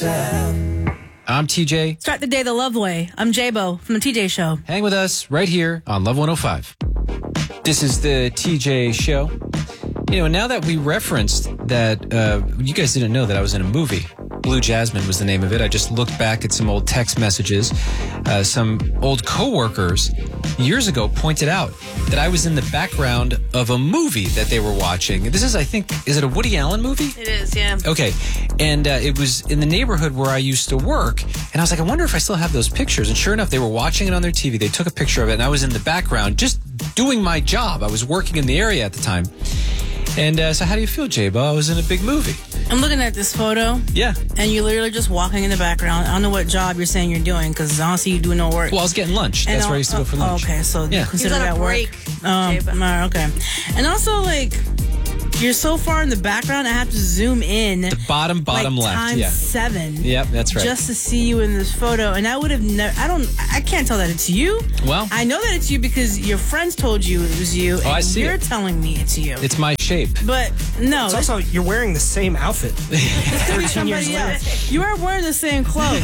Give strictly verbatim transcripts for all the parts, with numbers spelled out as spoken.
I'm T J. Start the day the love way. I'm J-Bo from the T J Show. Hang with us right here on Love one oh five. This is the T J Show. You know, now that we referenced that, uh, you guys didn't know that I was in a movie. Blue Jasmine was the name of it. I just looked back at some old text messages. Uh, some old coworkers years ago pointed out that I was in the background of a movie that they were watching. This is, I think, is it a Woody Allen movie? It is, yeah. Okay. And uh, it was in the neighborhood where I used to work. And I was like, I wonder if I still have those pictures. And sure enough, they were watching it on their T V. They took a picture of it, and I was in the background just doing my job. I was working in the area at the time. And uh, so how do you feel, J-Bo? I was in a big movie. I'm looking at this photo. Yeah. And you're literally just walking in the background. I don't know what job you're saying you're doing because I don't see you doing no work. Well, I was getting lunch. And That's I'll, where I used to go for lunch. Oh, okay, so yeah. you consider He's on that a break, work? Um, J-Bo. all right, okay. And also, like, you're so far in the background, I have to zoom in. The bottom, bottom like, left. times yeah. seven. Yep, that's right. Just to see you in this photo. And I would have never, I don't, I can't tell that it's you. Well. I know that it's you because your friends told you it was you. Oh, and I see You're it. telling me it's you. It's my shape. But no. It's also, you're wearing the same outfit. thirteen years somebody later. else. You are wearing the same clothes.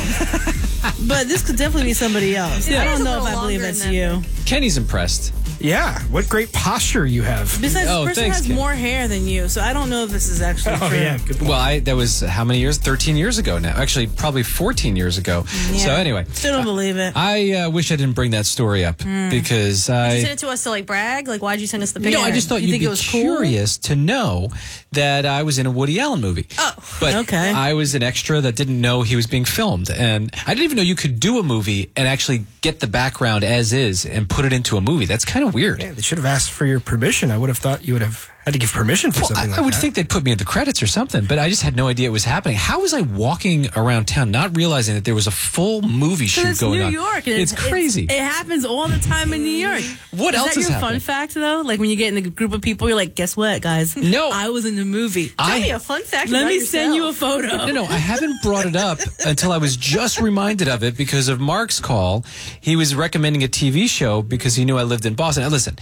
But this could definitely be somebody else. Yeah. I It's don't a know if little I believe longer it's than you. Kenny's impressed. Yeah, what great posture you have. Besides, Oh, this person thanks, has Ken. more hair than you, so I don't know if this is actually Oh, true. yeah, good point. Well, I that was how many years? thirteen years ago now. Actually, probably fourteen years ago. Yeah. So anyway. Still don't believe it. I uh, wish I didn't bring that story up because You I... sent it to us to like brag? Like, why'd you send us the picture? No, I just thought You you'd think be it was cool? curious to know that I was in a Woody Allen movie. Oh. But Okay. I was an extra that didn't know he was being filmed. And I didn't even know you could do a movie and actually get the background as is and put it into a movie. That's kind of weird. Yeah, they should have asked for your permission. I would have thought you would have had to give permission for Well, something I, like I would that. think they'd put me in the credits or something, but I just had no idea it was happening. How was I walking around town not realizing that there was a full movie shoot It's going New on? York. And It's crazy. It happens all the time in New York. What is else that is your happening? fun fact, though? Like when you get in a group of people, you're like, guess what, guys? No. I was in the movie. Tell I- me a fun fact Let about me send you a yourself. photo. No, no, I haven't brought it up until I was just reminded of it because of Mark's call. He was recommending a T V show because he knew I lived in Boston. Now, listen,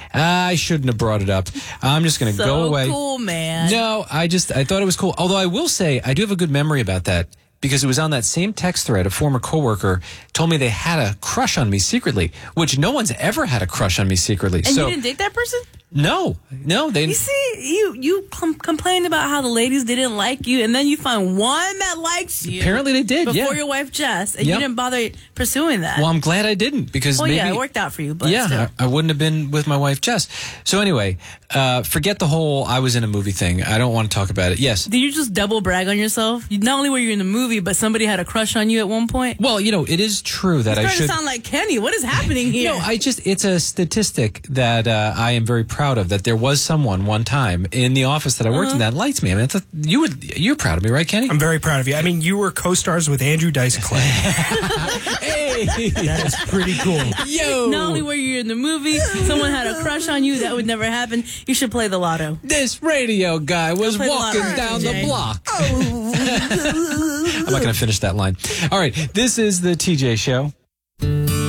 I shouldn't have brought it up. I'm just going to So go away. cool, man. No, I just, I thought it was cool. Although I will say, I do have a good memory about that because it was on that same text thread. A former coworker told me they had a crush on me secretly, which no one's ever had a crush on me secretly. And so you didn't date that person? no, no, they You see, you you com- complained about how the ladies didn't like you, and then you find one that likes you. apparently they did. Before Yeah. your wife Jess, and Yep. you didn't bother pursuing that. Well, I'm glad I didn't because well, maybe yeah, it worked out for you, but yeah, still. I, I wouldn't have been with my wife Jess. So anyway, uh, forget the whole I was in a movie thing. I don't want to talk about it. Yes. Did you just double brag on yourself? You, not only were you in the movie, but somebody had a crush on you at one point? Well, you know, it is true that It's I starting should. to sound like Kenny. What is happening here? No, I just, it's a statistic that uh, I am very proud of, that there was someone one time in the office that I worked in that likes me. I mean, it's a, you would, you're proud of me, right, Kenny? I'm very proud of you. I mean, you were co-stars with Andrew Dice Clay. Hey! That is pretty cool. Yo! Not only were you in the movie, someone had a crush on you. That would never happen. You should play the lotto. This radio guy was play the walking lottery, down the Jay. block. I'm not going to finish that line. All right, this is the T J Show.